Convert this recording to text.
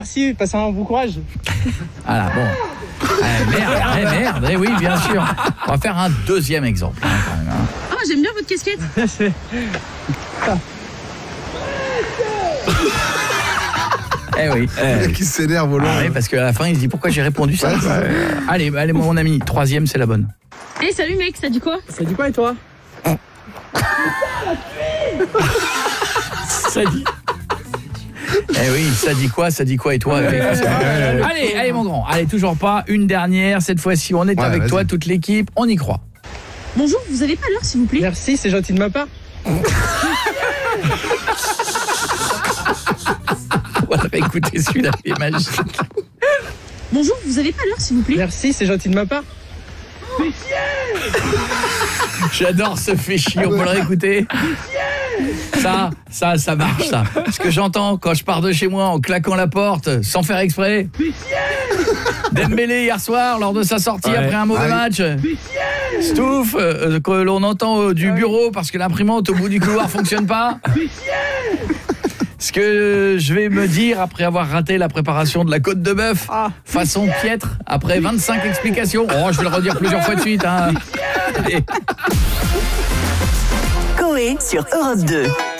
Merci, passez un bon courage. Voilà, bon. Merde, oui, bien sûr. On va faire un deuxième exemple. Quand même, hein. Ah, j'aime bien votre casquette. Oui. Qui s'énerve au long. Oui, parce qu'à la fin, il se dit pourquoi j'ai répondu ça. Allez, mon ami, troisième, c'est la bonne. Salut mec, ça dit quoi? Ça dit quoi et toi? Ça dit... oui, ça dit quoi et toi? Allez, mon grand. Allez, toujours pas. Une dernière. Cette fois-ci, on est avec toi, toute l'équipe. On y croit. Bonjour, vous avez pas l'heure s'il vous plaît? Merci, c'est gentil de ma part. On va écouter celui-là, il est magique. Bonjour, vous avez pas l'heure s'il vous plaît? Merci, c'est gentil de ma part. J'adore ce fait chier, on peut le réécouter. Ça marche, ça. Ce que j'entends quand je pars de chez moi en claquant la porte, sans faire exprès. Dembélé hier soir, lors de sa sortie après un mauvais match. Stouff, que l'on entend du bureau parce que l'imprimante au bout du couloir fonctionne pas. Ce que je vais me dire après avoir raté la préparation de la côte de bœuf, façon piètre, après 25 explications. Je vais le redire plusieurs fois de suite. Hein. Coé sur Europe 2.